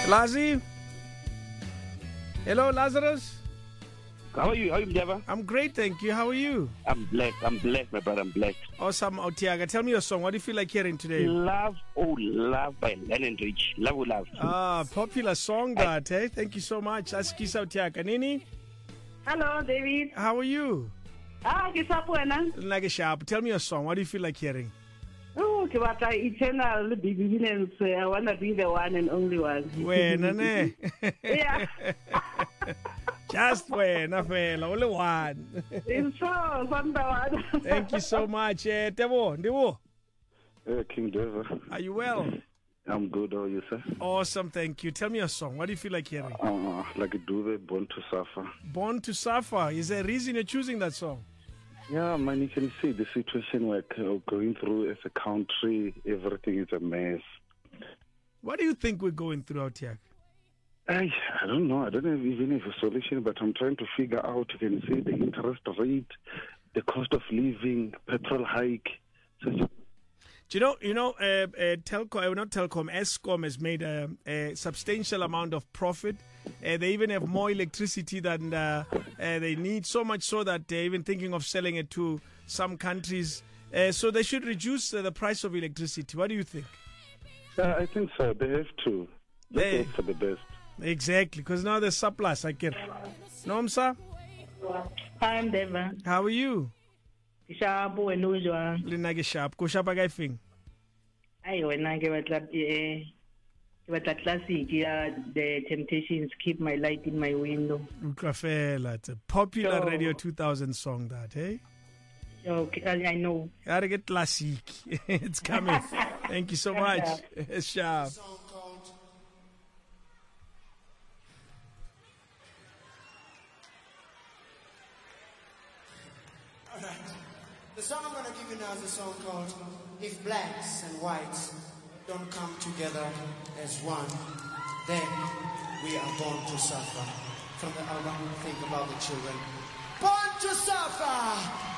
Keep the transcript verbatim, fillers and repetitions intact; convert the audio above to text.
Lazi? Hello, Lazarus? How are you? How are you, Java? I'm great, thank you. How are you? I'm blessed. I'm blessed, my brother. I'm blessed. Awesome, Otiaga. Tell me your song. What do you feel like hearing today? Love, oh, love by Lennon Rich. Love, oh, love. Ah, popular song that, eh? Thank you so much. Askisa Otiaga. Nini? Hello, David. How are you? Ah, ke sa buena. Nage sharp. Tell me your song. What do you feel like hearing? Oh, ke batla eternal beginnings. I want to be the one and only one. Wena ne? Yeah. Just wena fela, only one. It's so wonderful. Thank you so much. Eh, Tebo, Ndiwo. Hey, King Deva. Are you well? I'm good. How are you, sir? Awesome, thank you. Tell me your song. What do you feel like hearing? Uh, like a Dube, Born to Suffer. Born to Suffer. Is there a reason you're choosing that song? Yeah, man, you can see the situation we're going through as a country. Everything is a mess. What do you think we're going through out here? I, I don't know. I don't have even have a solution, but I'm trying to figure out. You can see the interest rate, the cost of living, petrol hike. So, Do you know, you know, uh, uh, Telcom, uh, not Telcom, Eskom has made a, a substantial amount of profit. Uh, they even have more electricity than uh, uh, they need, so much so that they're even thinking of selling it to some countries. Uh, so they should reduce uh, the price of electricity. What do you think? yeah, I think so. They have to. Let's They- hope for the best. Exactly, because now there's surplus. I get. Nomsa, Hi, I'm Deva. how are you? Shabu and Ujwa. Linage sharp. Ko sharp guy thing. Ay, wena ke batla eh ke batla classic ya The Temptations, Keep My Light in My Window. Utlafela. It's a popular So- Radio two thousand song that, eh? Okay, I I know. Gotta get classic. It's coming. Thank you so much. Sharp. Alright. The song I'm gonna give you now is a song called If Blacks and Whites Don't Come Together as One, Then We Are Born to Suffer. From the album Think About the Children. Born to Suffer!